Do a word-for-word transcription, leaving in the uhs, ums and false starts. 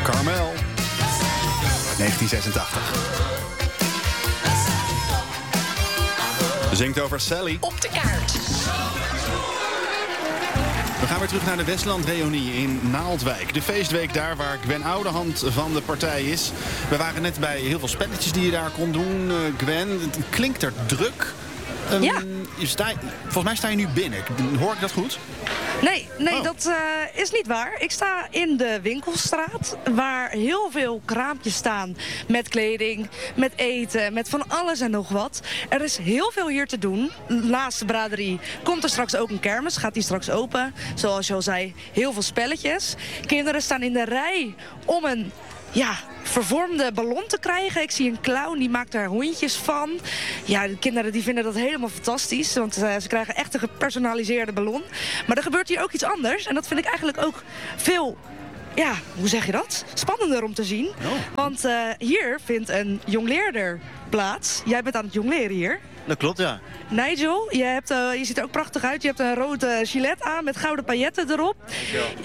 Carmel. negentien zesentachtig. Zingt over Sally. Op de kaart. We gaan weer terug naar de Westland-reunie in Naaldwijk. De feestweek daar waar Gwen Oudehand van de partij is. We waren net bij heel veel spelletjes die je daar kon doen. Uh, Gwen, het klinkt er druk. Um, Ja. je sta, volgens mij sta je nu binnen. Hoor ik dat goed? Nee, nee Oh. dat uh, is niet waar. Ik sta in de winkelstraat waar heel veel kraampjes staan met kleding, met eten, met van alles en nog wat. Er is heel veel hier te doen. Naast de braderie komt er straks ook een kermis, gaat die straks open. Zoals je al zei, heel veel spelletjes. Kinderen staan in de rij om een... Ja, vervormde ballon te krijgen. Ik zie een clown, die maakt daar hondjes van. Ja, de kinderen die vinden dat helemaal fantastisch. Want uh, ze krijgen echt een gepersonaliseerde ballon. Maar er gebeurt hier ook iets anders. En dat vind ik eigenlijk ook veel... Ja, hoe zeg je dat? Spannender om te zien. Oh. Want uh, hier vindt een jongleerder plaats. Jij bent aan het jongleren hier. Dat klopt, ja. Nigel, je, hebt, uh, je ziet er ook prachtig uit. Je hebt een rode gilet aan met gouden pailletten erop.